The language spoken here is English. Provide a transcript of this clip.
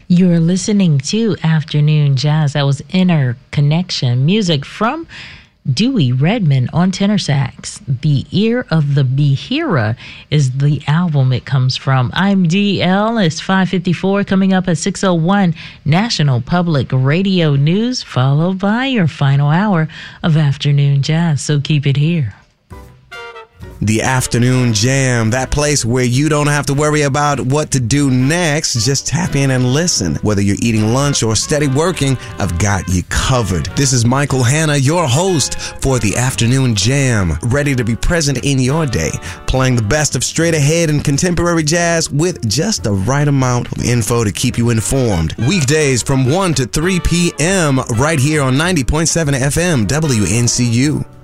You're listening to Afternoon Jazz. That was Inner Connection. Music from Dewey Redman on tenor sax. The Ear of the Behira is the album it comes from. I'm DL. It's 5:54. Coming up at 6:01, National Public Radio News, followed by your final hour of Afternoon Jazz. So keep it here. The Afternoon Jam, that place where you don't have to worry about what to do next. Just tap in and listen. Whether you're eating lunch or steady working, I've got you covered. This is Michael Hanna, your host for the Afternoon Jam, ready to be present in your day, playing the best of straight ahead and contemporary jazz with just the right amount of info to keep you informed. Weekdays from 1 to 3 p.m. right here on 90.7 FM WNCU.